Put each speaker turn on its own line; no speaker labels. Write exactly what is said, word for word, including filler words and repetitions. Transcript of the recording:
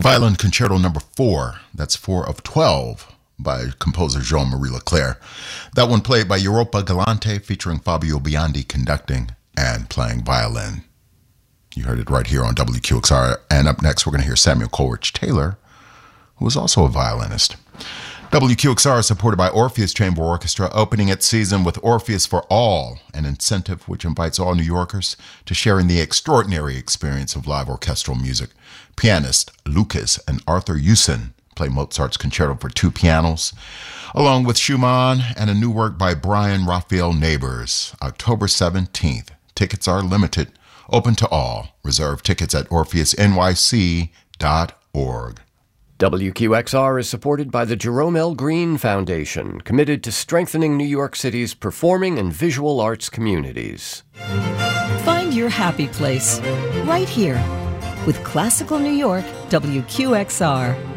Violin Concerto number four. That's four of twelve by composer Jean-Marie Leclerc. That one played by Europa Galante, featuring Fabio Biondi conducting and playing violin. You heard it right here on W Q X R. And up next, we're going to hear Samuel Coleridge Taylor, who was also a violinist. W Q X R is supported by Orpheus Chamber Orchestra, opening its season with Orpheus for All, an incentive which invites all New Yorkers to share in the extraordinary experience of live orchestral music. Pianist Lucas and Arthur Hewson play Mozart's Concerto for two pianos, along with Schumann and a new work by Brian Raphael Neighbors. October seventeenth. Tickets are limited, open to all. Reserve tickets at orpheus n y c dot org.
W Q X R is supported by the Jerome L. Green Foundation, committed to strengthening New York City's performing and visual arts communities.
Find your happy place right here with Classical New York W Q X R.